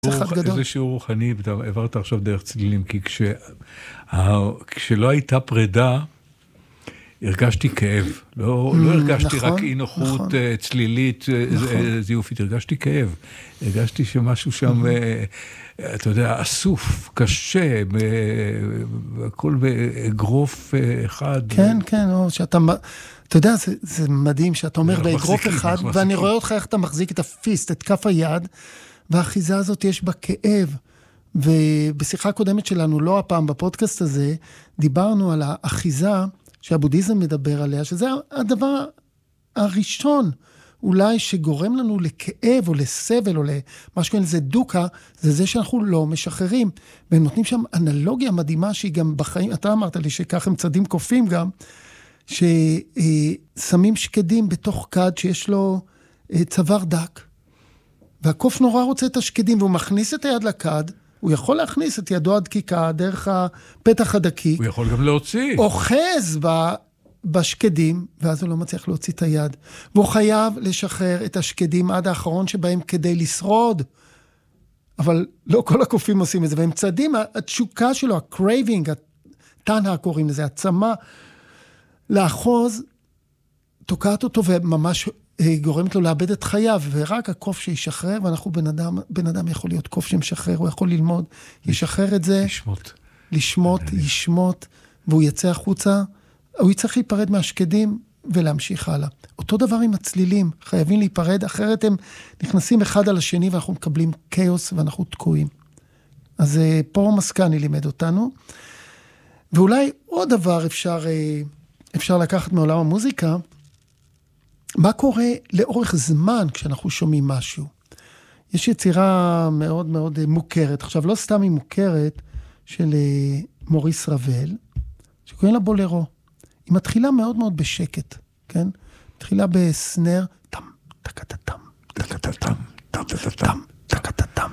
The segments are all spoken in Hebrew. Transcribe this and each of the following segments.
איזה שיעור רוחני, עברת עכשיו דרך צלילים, כי כשלא הייתה פרידה, הרגשתי כאב. לא הרגשתי רק אי נוחות צלילית, זיופית, הרגשתי כאב. הרגשתי שמשהו שם, אתה יודע, אסוף, קשה, הכל באגרוף אחד. כן, כן, שאתה... אתה יודע, זה מדהים שאתה אומר באגרוף אחד, ואני רואה אותך איך אתה מחזיק את הפיסט, את כף היד, והאחיזה הזאת יש בה כאב. ובשיחה קודמת שלנו, לא הפעם בפודקאסט הזה, דיברנו על האחיזה שהבודהיזם מדבר עליה, שזה הדבר הראשון, אולי שגורם לנו לכאב או לסבל או למה שקוראים לזה דוקה, זה שאנחנו לא משחררים. והם נותנים שם אנלוגיה מדהימה שהיא גם בחיים, אתה אמרת לי שכך הם צדים קופים גם, ששמים שקדים בתוך כד שיש לו צוואר דק. והקוף נורא רוצה את השקדים, והוא מכניס את היד לכד, הוא יכול להכניס את ידו הדקיקה דרך הפתח הדקיק. הוא יכול גם להוציא. אוחז בשקדים, ואז הוא לא מצליח להוציא את היד. והוא חייב לשחרר את השקדים עד האחרון שבהם כדי לשרוד. אבל לא כל הקופים עושים את זה, והם צדים, התשוקה שלו, הקרייבינג, התנאה קוראים לזה, הצמה, לאחוז, תוקעת אותו וממש גורמת לו לאבד את חייו, ורק הקוף שישחרר, ואנחנו בן אדם יכול להיות קוף שמשחרר, הוא יכול ללמוד, ישחרר את זה, לשמות, ישמות, והוא יצא החוצה, הוא יצטרך להיפרד מהשקדים ולהמשיך הלאה. אותו דבר עם הצלילים, חייבים להיפרד, אחרת הם נכנסים אחד על השני, ואנחנו מקבלים כאוס ואנחנו תקועים. אז פה מסקני לימד אותנו, ואולי עוד דבר אפשר לקחת מעולם המוזיקה, מה קורה לאורך זמן כשאנחנו שומעים משהו? יש יצירה מאוד מאוד מוכרת, עכשיו לא סתם היא מוכרת, של מוריס רבל, שקוראים לה בולרו. היא מתחילה מאוד מאוד בשקט, כן? מתחילה בסנר, טם, טקטטם, טקטטם, טקטטם, טקטטם,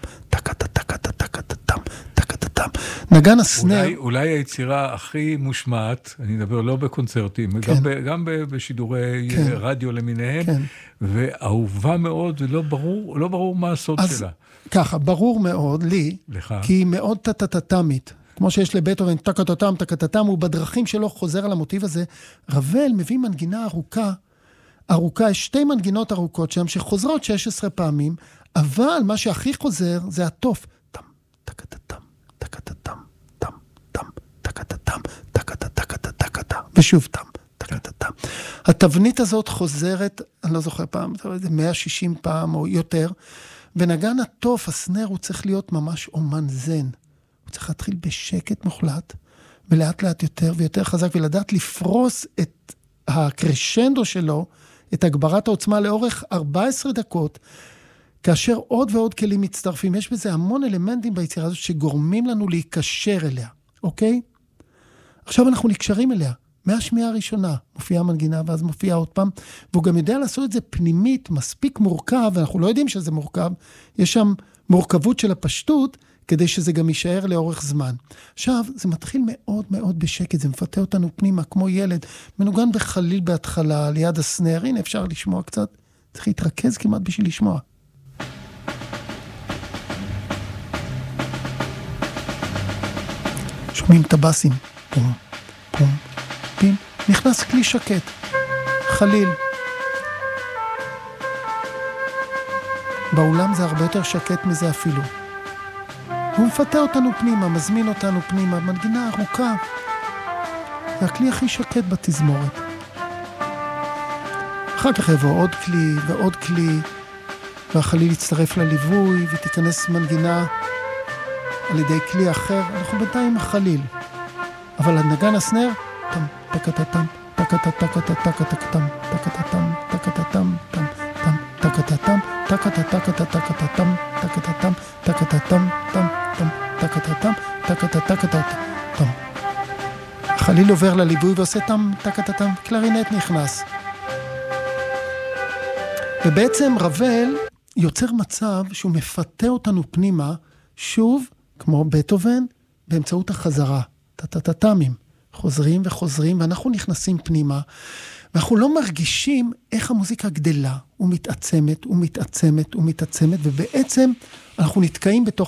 טקטטם, טקטטם. נגן הסנר... אולי היצירה הכי מושמעת, אני מדבר לא בקונצרטים, גם בשידורי רדיו למיניהם, ואהובה מאוד, ולא ברור מה הסוד שלה. ככה, ברור מאוד לי, כי היא מאוד טטטטמית. כמו שיש לבטהובן, טקטטם, טקטטם, הוא בדרכים שלו חוזר על המוטיב הזה. רבל מביא מנגינה ארוכה, יש שתי מנגינות ארוכות שם, שחוזרות 16 פעמים, אבל מה שהכי חוזר זה התוף. טם, טקטטם, טקטטם, טם, טם, טקטטם, טקטטם, ושוב טם, טקטטם. התבנית הזאת חוזרת, אני לא זוכר פעם, 160 פעם או יותר, ונגן התוף, הסנר, הוא צריך להיות ממש אומן זן. הוא צריך להתחיל בשקט מוחלט, ולאט לאט יותר ויותר חזק, ולדעת לפרוס את הקרשנדו שלו, את הגברת העוצמה לאורך 14 דקות, כאשר עוד ועוד כלים מצטרפים. יש בזה המון אלמנטים ביצירה הזאת, שגורמים לנו להיקשר אליה, אוקיי? עכשיו אנחנו נקשרים אליה, מהשמיעה הראשונה, מופיעה מנגינה, ואז מופיעה עוד פעם, והוא גם יודע לעשות את זה פנימית, מספיק מורכב, ואנחנו לא יודעים שזה מורכב, יש שם מורכבות של הפשטות, כדי שזה גם יישאר לאורך זמן. עכשיו, זה מתחיל מאוד מאוד בשקט, זה מפתה אותנו פנימה, כמו ילד, מנוגן בחליל בהתחלה, ליד הסנר, הנה אפשר לשמוע קצת, צריך להתרכז כמעט בשביל לשמוע. שומעים את הבאסים, פום, פום, פים, נכנס כלי שקט, חליל. באולם זה הרבה יותר שקט מזה אפילו. הוא מפתה אותנו פנימה, מזמין אותנו פנימה, מנגינה ארוכה. זה הכלי הכי שקט בתזמורת. אחר כך יבוא עוד כלי ועוד כלי, והחליל יצטרף לליווי, ותיכנס מנגינה על ידי כלי אחר. אנחנו בינתיים החליל. אבל הנגן הסנר, טם, טקטטם, טקטטקטטם, טקטטם, טקטטם, טקטטם, טם, טם, טקטטם, טקטטקטטם, טקטטם, טקטטם, טם, טקטטם, טקטטקטטם. החליל עובר לליווי ועושה טם, טקטטם, קלרינט נכנס. ובעצם רבל יוצר מצב שהוא מפתה אותנו פנימה, שוב, כמו בטהובן, באמצעות החזרה, טטטטמים, חוזרים וחוזרים, ואנחנו נכנסים פנימה, ואנחנו לא מרגישים איך המוזיקה גדלה, ומתעצמת, ומתעצמת, ומתעצמת, ובעצם אנחנו נתקעים בתוך